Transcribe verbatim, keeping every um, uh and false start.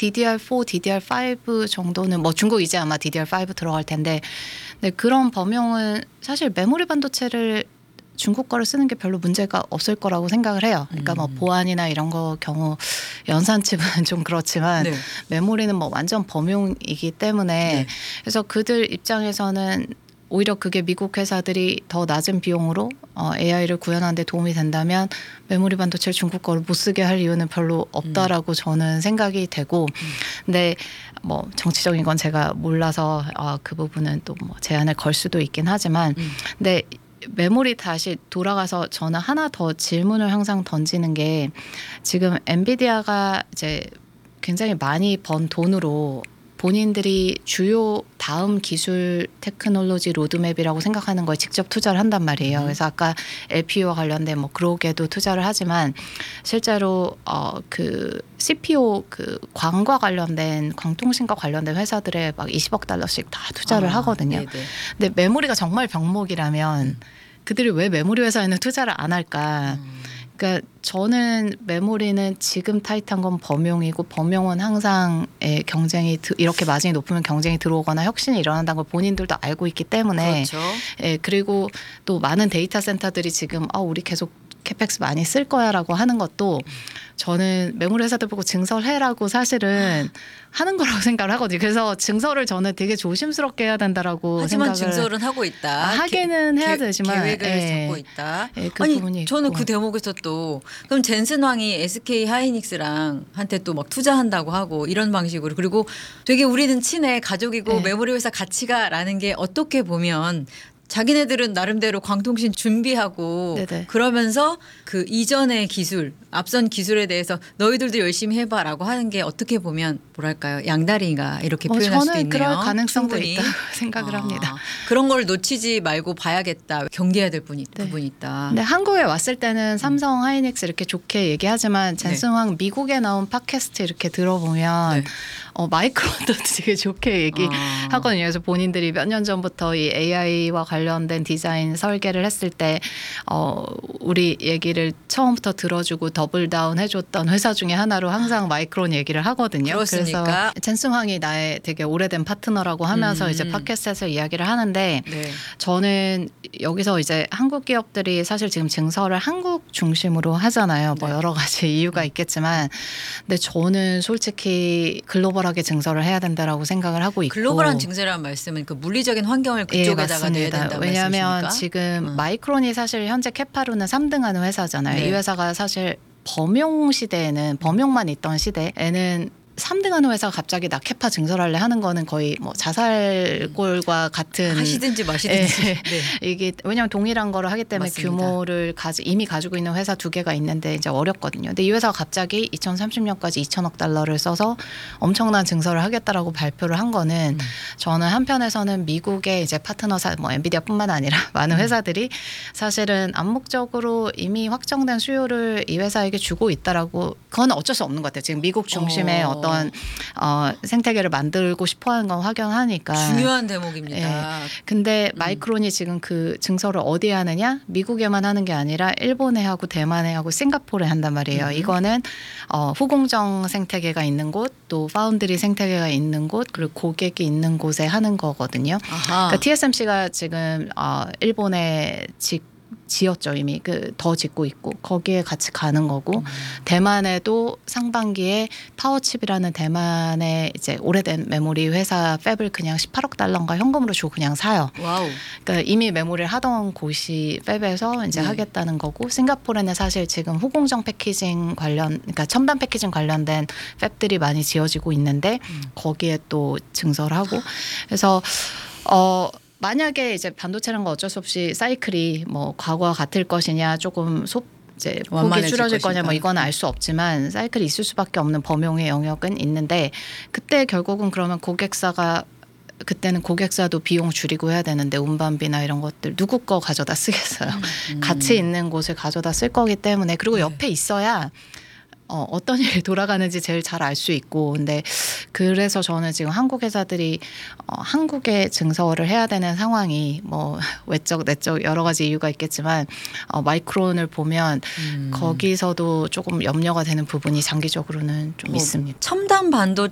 디디알4, 디디알파이브 정도는 뭐 중국 이제 아마 디디알파이브 들어갈 텐데 네, 그런 범용은 사실 메모리 반도체를 중국 거를 쓰는 게 별로 문제가 없을 거라고 생각을 해요. 그러니까 뭐 보안이나 이런 거 경우 연산칩은 좀 그렇지만 네. 메모리는 뭐 완전 범용이기 때문에 네. 그래서 그들 입장에서는 오히려 그게 미국 회사들이 더 낮은 비용으로 어, 에이아이를 구현하는 데 도움이 된다면 메모리 반도체를 중국 거를 못 쓰게 할 이유는 별로 없다라고 음. 저는 생각이 되고 음. 근데 뭐 정치적인 건 제가 몰라서 어, 그 부분은 또 뭐 제한을 걸 수도 있긴 하지만 음. 근데 메모리 다시 돌아가서 저는 하나 더 질문을 항상 던지는 게 지금 엔비디아가 이제 굉장히 많이 번 돈으로 본인들이 주요 다음 기술 테크놀로지 로드맵이라고 생각하는 거에 직접 투자를 한단 말이에요. 음. 그래서 아까 엘피유와 관련된 뭐 그로게도 투자를 하지만 실제로 어 그 씨피유 그 광과 관련된 광통신과 관련된 회사들에 막 이십억 달러씩 다 투자를 아, 하거든요. 네네. 근데 메모리가 정말 병목이라면 음. 그들이 왜 메모리 회사에는 투자를 안 할까? 음. 그러니까 저는 메모리는 지금 타이트한 건 범용이고 범용은 항상 경쟁이 이렇게 마진이 높으면 경쟁이 들어오거나 혁신이 일어난다는 걸 본인들도 알고 있기 때문에 그렇죠. 예, 그리고 또 많은 데이터 센터들이 지금 아, 우리 계속 캐펙스 많이 쓸 거야라고 하는 것도 저는 메모리 회사들 보고 증설해라고 사실은 하는 거라고 생각을 하거든요. 그래서 증설을 저는 되게 조심스럽게 해야 된다라고 하지만 생각을 증설은 하고 있다. 아, 하기는 게, 해야 게, 되지만 계획을 예. 잡고 있다. 예, 그 아니 부분이 저는 있고. 그 대목에서 또 그럼 젠슨 왕이 에스케이 하이닉스랑 한테 또 막 투자한다고 하고 이런 방식으로 그리고 되게 우리는 친해 가족이고 예. 메모리 회사 같이 가라는 게 어떻게 보면 자기네들은 나름대로 광통신 준비하고 네네. 그러면서 그 이전의 기술, 앞선 기술에 대해서 너희들도 열심히 해봐라고 하는 게 어떻게 보면 뭐랄까요 양다리가 이렇게 어, 표현할 수도 저는 있네요. 그럴 가능성도 충분히. 있다고 생각을 아, 합니다. 그런 걸 놓치지 말고 봐야겠다. 경계해야 될 분이 네. 부분이 있다. 근데 한국에 왔을 때는 삼성, 하이닉스 이렇게 좋게 얘기하지만 젠슨황 네. 미국에 나온 팟캐스트 이렇게 들어보면 네. 어, 마이크론도 되게 좋게 얘기하거든요. 그래서 본인들이 몇 년 전부터 이 에이아이와 관련된 디자인 설계를 했을 때 어, 우리 얘기를 처음부터 들어주고 더블 다운 해줬던 회사 중에 하나로 항상 마이크론 얘기를 하거든요. 그렇습니까? 그래서 젠슨황이 나의 되게 오래된 파트너라고 하면서 음. 이제 팟캐스트에서 이야기를 하는데 네. 저는 여기서 이제 한국 기업들이 사실 지금 증설을 한국 중심으로 하잖아요. 뭐 네. 여러 가지 이유가 있겠지만 근데 저는 솔직히 글로벌하게 증설을 해야 된다라고 생각을 하고 있고 글로벌한 증설이라는 말씀은 그 물리적인 환경을 그쪽에다가 예, 내야 된다는 왜냐하면 말씀이십니까? 지금 음. 마이크론이 사실 현재 캐파로는 삼 등 하는 회사잖아요. 네. 이 회사가 사실 범용 시대에는 범용만 있던 시대에는 삼 등 하는 회사가 갑자기 나 캐파 증설할래 하는 거는 거의 뭐 자살골과 같은 하시든지 마시든지 예, 네. 이게 왜냐하면 동일한 거를 하기 때문에 맞습니다. 규모를 가지, 이미 가지고 있는 회사 두 개가 있는데 이제 어렵거든요. 근데 이 회사가 갑자기 이천삼십 년까지 이천억 달러를 써서 엄청난 증설을 하겠다라고 발표를 한 거는 음. 저는 한편에서는 미국의 이제 파트너사 뭐 엔비디아뿐만 아니라 많은 회사들이 사실은 암묵적으로 이미 확정된 수요를 이 회사에게 주고 있다라고 그건 어쩔 수 없는 것 같아요. 지금 미국 중심의 어. 어떤 어, 생태계를 만들고 싶어하는 건 확연하니까 중요한 대목입니다. 예. 근데 음. 마이크론이 지금 그 증설을 어디에 하느냐 미국에만 하는 게 아니라 일본에 하고 대만에 하고 싱가포르에 한단 말이에요. 음. 이거는 어, 후공정 생태계가 있는 곳 또 파운드리 생태계가 있는 곳 그리고 고객이 있는 곳에 하는 거거든요. 아하. 그러니까 티에스엠씨가 지금 어, 일본에 직 지었죠 이미 그 더 짓고 있고 거기에 같이 가는 거고 음. 대만에도 상반기에 파워칩이라는 대만의 이제 오래된 메모리 회사 팹을 그냥 십팔억 달러인가 현금으로 주고 그냥 사요. 와우. 그러니까 이미 메모리를 하던 곳이 팹에서 이제 네. 하겠다는 거고 싱가포르는 사실 지금 후공정 패키징 관련 그러니까 첨단 패키징 관련된 팹들이 많이 지어지고 있는데 음. 거기에 또 증설하고 그래서 어. 만약에 이제 반도체라는 건 어쩔 수 없이 사이클이 뭐 과거와 같을 것이냐 조금 소 이제 폭이 줄어질 거냐 뭐 이건 알 수 없지만 사이클이 있을 수밖에 없는 범용의 영역은 있는데 그때 결국은 그러면 고객사가 그때는 고객사도 비용 줄이고 해야 되는데 운반비나 이런 것들 누구 거 가져다 쓰겠어요. 음. 같이 있는 곳을 가져다 쓸 거기 때문에 그리고 옆에 있어야 어, 어떤 일이 돌아가는지 제일 잘 알 수 있고 근데 그래서 저는 지금 한국 회사들이 어, 한국에 증설을 해야 되는 상황이 뭐 외적 내적 여러 가지 이유가 있겠지만 어, 마이크론을 보면 음. 거기서도 조금 염려가 되는 부분이 장기적으로는 좀 뭐, 있습니다. 첨단 반도